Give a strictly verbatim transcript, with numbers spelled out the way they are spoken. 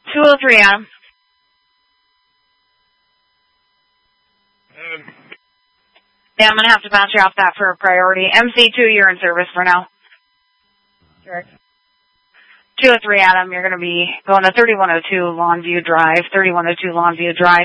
two oh three, Adam. Um, Yeah, I'm going to have to bounce you off that for a priority. M C two, you're in service for now. Correct. two oh three, Adam, you're going to be going to thirty-one oh two Longview Drive, thirty-one oh two Longview Drive.